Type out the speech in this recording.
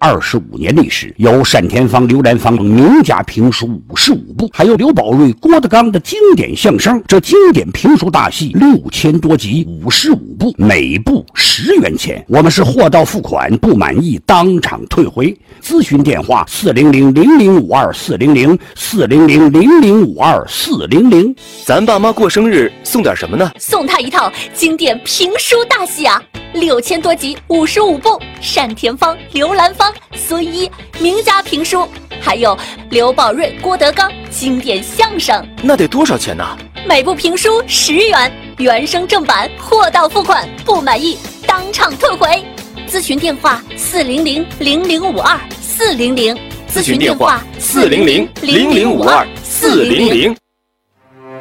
25年历史，有单田芳、刘兰芳名家评书55部，还有刘宝瑞、郭德纲的经典相声。这经典评书大戏6000多集，55部，每部10元钱。我们是货到付款，不满意当场退回。咨询电话400-0052-400，400-0052-400。 咱爸妈过生日送点什么呢？ 送他一套经典评书大戏啊，6000多集，55部，单田芳、刘兰芳、孙一名家评书，还有刘宝瑞、郭德纲经典相声。 那得多少钱呢？ 每部评书10元，原声正版，货到付款，不满意当场退回。咨询电话400-0052-400， 咨询电话400-0052-400。